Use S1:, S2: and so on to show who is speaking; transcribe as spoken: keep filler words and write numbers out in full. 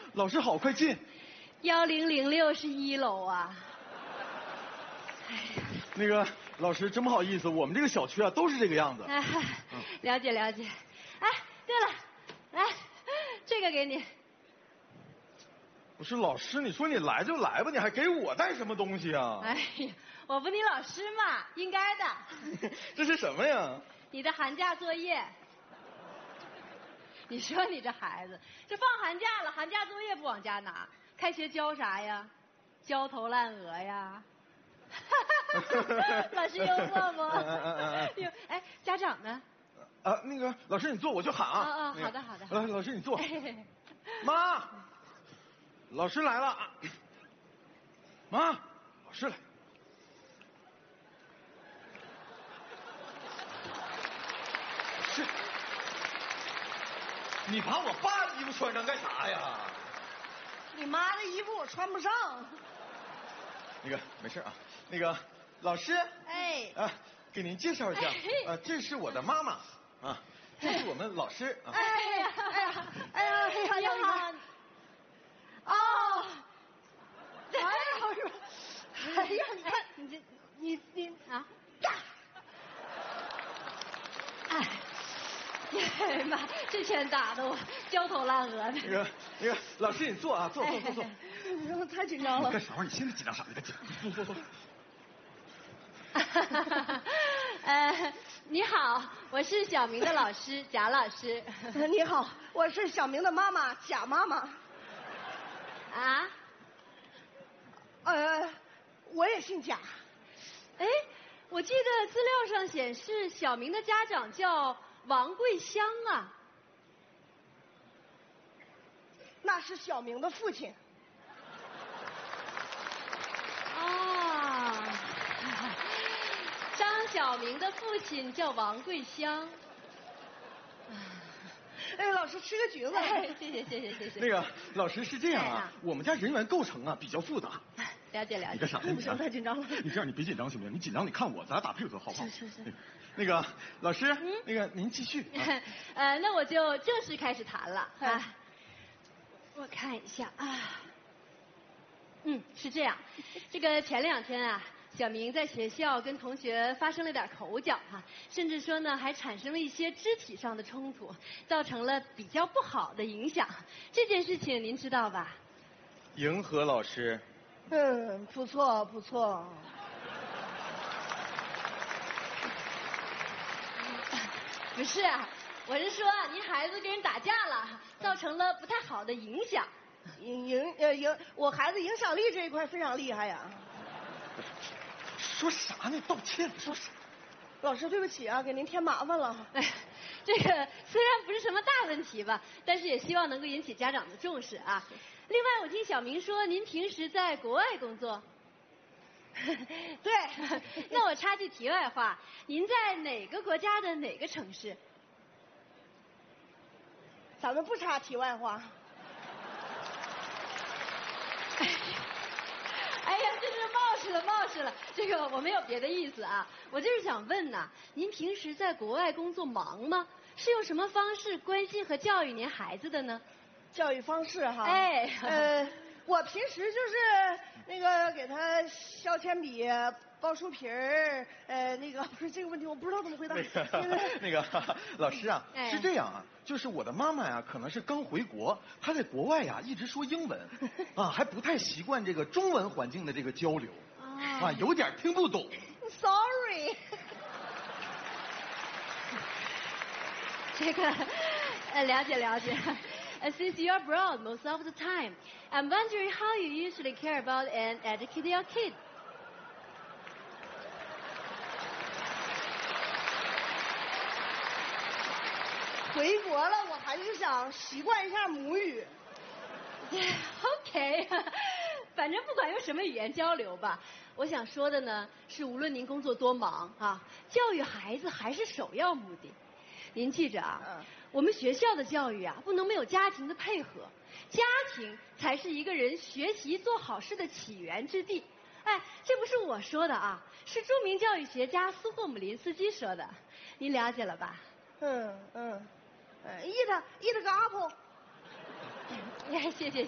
S1: 老师好，快进。
S2: 幺零零六是一楼啊。哎呀，
S1: 那个老师真不好意思，我们这个小区啊都是这个样子。
S2: 哎，嗯、了解了解。哎，对了，来，这个给你。
S1: 不是老师，你说你来就来吧，你还给我带什么东西啊？
S2: 哎呀，我不你老师嘛，应该的。
S1: 这是什么呀？
S2: 你的寒假作业。你说你这孩子，这放寒假了，寒假作业不往家拿，开学交啥呀？焦头烂额呀。老师幽默不？哟，哎，家长呢？
S1: 啊，那个老师你坐，我去喊啊。
S2: 啊啊，好的好的。
S1: 来，老师你坐。妈，老师来了。妈，老师来。是。你把我爸的衣服穿上干啥呀？
S3: 你妈的衣服我穿不上。
S1: 那个没事啊，那个老师，
S3: 哎，
S1: 啊，给您介绍一下，啊，这是我的妈妈，啊，这是我们老师啊。
S3: 哎呀，哎呀，哎呀，
S2: 你好。
S3: 哦，哎呀，我说，哎呀，你看你这，你你
S2: 啊，
S3: 大，
S2: 哎。哎呀妈，这拳打得我焦头烂额的。
S1: 那个那个老师，你坐啊，坐坐坐坐。
S3: 我太紧张了。
S1: 干啥玩意儿？你现在紧张啥？你赶紧坐坐坐。
S2: 呃，你好，我是小明的老师贾老师。
S3: 你好，我是小明的妈妈贾妈妈。
S2: 啊？
S3: 呃，我也姓贾。
S2: 哎，我记得资料上显示小明的家长叫王桂香啊。
S3: 那是小明的父亲。
S2: 啊，张小明的父亲叫王桂香。
S3: 哎，老师吃个橘子。
S2: 哎，谢谢谢谢谢谢。
S1: 那个老师是这样啊，我们家人员构成啊比较复杂。
S2: 了解了解。
S1: 你干啥？
S3: 不行，太紧张了。
S1: 你这样你别紧张行不行？你紧张你看我，咱俩打配合好不好？
S2: 是是是。
S1: 那个老师，嗯、那个您继续。
S2: 啊、呃，那我就正式开始谈了啊。我看一下啊。嗯，是这样，这个前两天啊，小明在学校跟同学发生了点口角哈、啊，甚至说呢还产生了一些肢体上的冲突，造成了比较不好的影响。这件事情您知道吧？
S1: 迎合老师。
S3: 嗯，不错不错。
S2: 不是啊，我是说您孩子跟人打架了，造成了不太好的影响。
S3: 影影呃影，我孩子影响力这一块非常厉害呀。
S1: 说啥呢？道歉说啥？
S3: 老师对不起啊，给您添麻烦了。
S2: 哎，这个虽然不是什么大问题吧，但是也希望能够引起家长的重视啊。另外，我听小明说您平时在国外工作。
S3: 对，
S2: 那我插句题外话，您在哪个国家的哪个城市？
S3: 咱们不插题外话。
S2: 哎呀，真是冒失了，冒失了。这个我没有别的意思啊，我就是想问呐，您平时在国外工作忙吗？是用什么方式关心和教育您孩子的呢？
S3: 教育方式哈。
S2: 哎，
S3: 呃，我平时就是那个给他削铅笔、包书皮儿，呃，那个不是这个问题，我不知道怎么回答。
S1: 那个那个老师啊，
S2: 哎、
S1: 是这样啊，就是我的妈妈呀，可能是刚回国，她在国外呀一直说英文，啊，还不太习惯这个中文环境的这个交流，啊, 啊，有点听不懂。
S3: Sorry。
S2: 这个呃，了解了解。Uh, since you're abroad most of the time, I'm wondering how you usually care about and educate your kid.
S3: 回国了，我还是想习惯一下母语。
S2: OK， 反正不管用什么语言交流吧，我想说的呢是，无论您工作多忙啊，教育孩子还是首要目的。您记着啊，嗯、我们学校的教育啊，不能没有家庭的配合，家庭才是一个人学习做好事的起源之地。哎，这不是我说的啊，是著名教育学家苏霍姆林斯基说的，您了解了吧？
S3: 嗯嗯，呃，eat eat 个 apple。
S2: 谢谢。